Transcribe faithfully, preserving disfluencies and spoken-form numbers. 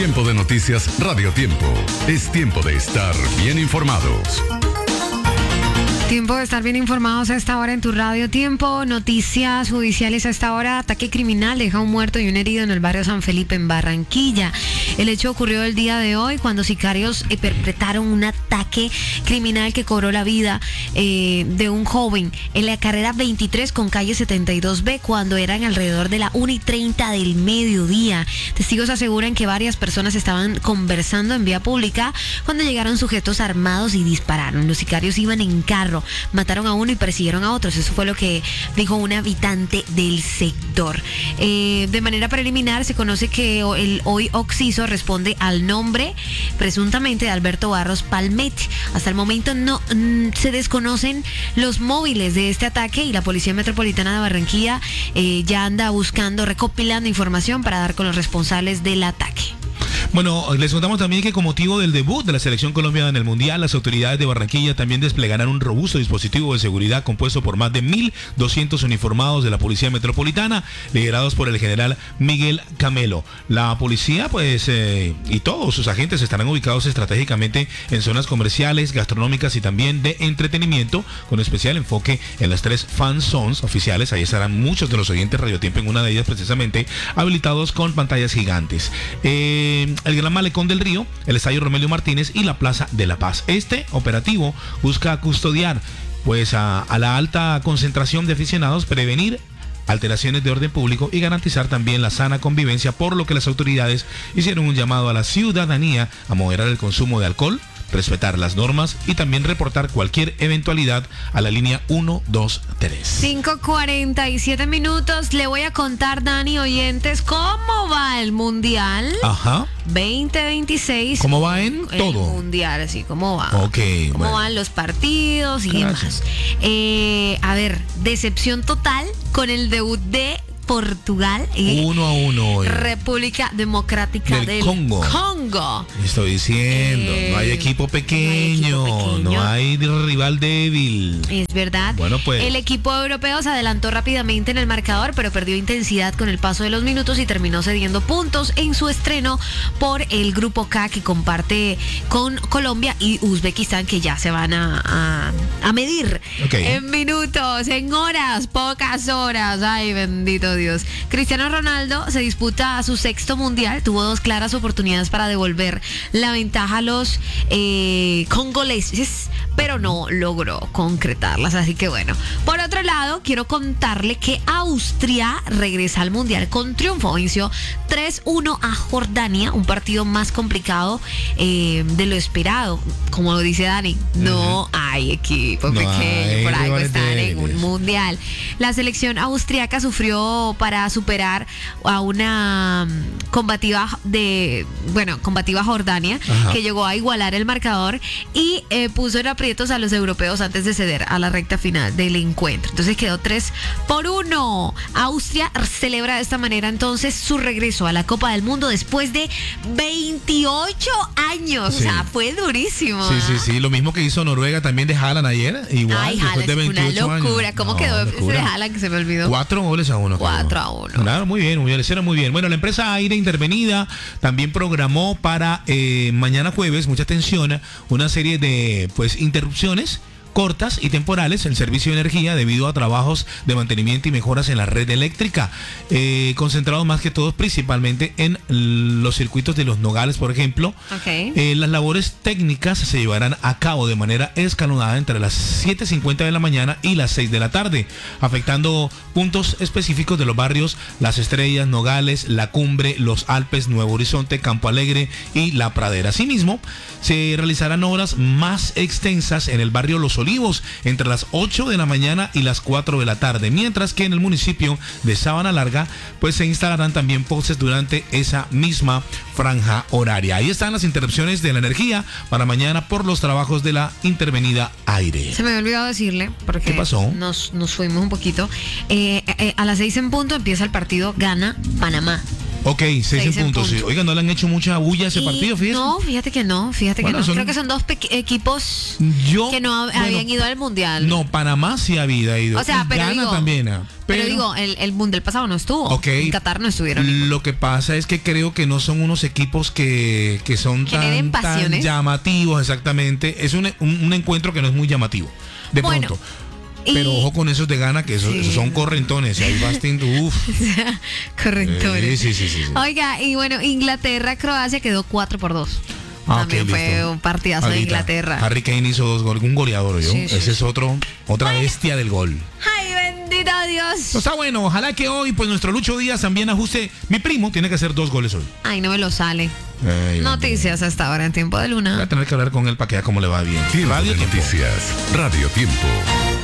Tiempo de noticias Radio Tiempo. Es tiempo de estar bien informados. Tiempo de estar bien informados a esta hora en tu Radio Tiempo. Noticias judiciales a esta hora. Ataque criminal deja un muerto y un herido en el barrio San Felipe en Barranquilla. El hecho ocurrió el día de hoy cuando sicarios eh, perpetraron un ataque criminal que cobró la vida eh, de un joven en la carrera veintitrés con calle setenta y dos B cuando eran alrededor de la una y treinta del mediodía. Testigos aseguran que varias personas estaban conversando en vía pública cuando llegaron sujetos armados y dispararon. Los sicarios iban en carro. Mataron a uno y persiguieron a otros. Eso fue lo que dijo un habitante del sector. Eh, de manera preliminar se conoce que el hoy Oxiso responde al nombre presuntamente de Alberto Barros Palmetti. Hasta el momento no mm, se desconocen los móviles de este ataque y la Policía Metropolitana de Barranquilla eh, ya anda buscando, recopilando información para dar con los responsables del ataque. Bueno, les contamos también que con motivo del debut de la selección colombiana en el Mundial, las autoridades de Barranquilla también desplegarán un robusto dispositivo de seguridad compuesto por más de mil doscientos uniformados de la Policía Metropolitana, liderados por el general Miguel Camelo. La policía, pues, eh, y todos sus agentes estarán ubicados estratégicamente en zonas comerciales, gastronómicas y también de entretenimiento, con especial enfoque en las tres fan zones oficiales. Ahí estarán muchos de los oyentes Radio Tiempo, en una de ellas precisamente, habilitados con pantallas gigantes. Eh... El Gran Malecón del Río, el Estadio Romelio Martínez y la Plaza de la Paz. Este operativo busca custodiar pues a, a la alta concentración de aficionados, prevenir alteraciones de orden público y garantizar también la sana convivencia, por lo que las autoridades hicieron un llamado a la ciudadanía a moderar el consumo de alcohol, respetar las normas y también reportar cualquier eventualidad a la línea uno dos tres. cinco cuarenta y siete minutos. Le voy a contar, Dani, oyentes, cómo va el Mundial. Ajá. veinte veintiséis. ¿Cómo va en el todo? Mundial, así, ¿cómo va? Ok, ¿Cómo bueno. van los partidos y Gracias. demás? Eh, a ver, decepción total con el debut de Portugal y Uno a uno hoy. República Democrática Del del Congo. Congo. Estoy diciendo, Eh, no hay equipo pequeño, no hay equipo pequeño. no hay rival débil. Es verdad. Bueno, pues. El equipo europeo se adelantó rápidamente en el marcador, pero perdió intensidad con el paso de los minutos y terminó cediendo puntos en su estreno por el grupo K, que comparte con Colombia y Uzbekistán, que ya se van a, a, a medir Okay. en minutos, en horas, pocas horas. Ay, bendito Dios. Cristiano Ronaldo se disputa a su sexto mundial, tuvo dos claras oportunidades para devolver la ventaja a los eh, congoleses, pero no logró concretarlas, así que bueno. Por otro lado, quiero contarle que Austria regresa al mundial con triunfo, venció tres uno a Jordania, un partido más complicado eh, de lo esperado. Como lo dice Dani, no uh-huh. hay equipo no pequeño, hay por algo están débiles. en un mundial. La selección austriaca sufrió para superar a una combativa de, bueno, combativa Jordania, Ajá. que llegó a igualar el marcador y eh, puso en aprietos a los europeos antes de ceder a la recta final del encuentro. Entonces quedó tres por uno. Austria celebra de esta manera entonces su regreso a la Copa del Mundo después de veintiocho años. Sí. O sea, fue durísimo. Sí, sí, sí. Lo mismo que hizo Noruega también de Haaland ayer. Igual, Ay, después de veintiocho años. Una locura. Años. ¿Cómo no, quedó locura. ese de Haaland que se me olvidó? Cuatro goles a uno. Cuatro a uno. Claro, muy bien, muy bien. Le hicieron muy bien. Bueno, la empresa Aire Intervenida también programó para eh, mañana jueves, mucha atención, una serie de pues interrupciones cortas y temporales el servicio de energía debido a trabajos de mantenimiento y mejoras en la red eléctrica, eh, concentrados más que todos principalmente en los circuitos de Los Nogales, por ejemplo. Okay. Eh, las labores técnicas se llevarán a cabo de manera escalonada entre las siete cincuenta de la mañana y las seis de la tarde, afectando puntos específicos de los barrios Las Estrellas, Nogales, La Cumbre, Los Alpes, Nuevo Horizonte, Campo Alegre y La Pradera. Asimismo, se realizarán obras más extensas en el barrio Los Olivos entre las ocho de la mañana y las cuatro de la tarde, mientras que en el municipio de Sabana Larga pues se instalarán también postes durante esa misma franja horaria. Ahí están las interrupciones de la energía para mañana por los trabajos de la intervenida Aire. Se me había olvidado decirle, porque ¿Qué pasó? Nos, nos fuimos un poquito. Eh, eh, a las seis en punto empieza el partido Ghana-Panamá. Ok, seis, Seis en en puntos. punto. Oiga, no le han hecho mucha bulla a ese Y partido, fíjese. no, fíjate que no, fíjate Bueno, que no. son- Creo que son dos pe- equipos Yo, que no hab- bueno, habían ido al mundial. No, Panamá sí había ido. O sea, y pero Ghana digo- también. ah. Pero, Pero, digo, el, el mundial pasado no estuvo. Ok. En Qatar no estuvieron. ninguno. lo que pasa es que creo que no son unos equipos que, que son Generen tan, tan pasiones. llamativos, exactamente. Es un, un- un encuentro que no es muy llamativo. De Bueno, pronto. y- Pero ojo con esos de Ghana, que esos, Sí. esos son correntones. Y ahí bastante, uff. Correcto. Sí, sí, sí, sí, sí. Oiga, y bueno, Inglaterra-Croacia quedó cuatro por dos. Ah, ok, También fue listo. un partidazo de Ahorita, Inglaterra. Harry Kane hizo dos goles, un goleador yo. Sí, sí, Ese sí. es otro, otra bestia del gol. ¡Ay, bendito Dios! No, está bueno, ojalá que hoy pues nuestro Lucho Díaz también ajuste. Mi primo tiene que hacer dos goles hoy. Ay, no me lo sale. Ay, Noticias hasta ahora en Tiempo de Voy Luna. a tener que hablar con él para que vea cómo le va bien. Tiempo Radio de Tiempo. noticias. Radio Tiempo.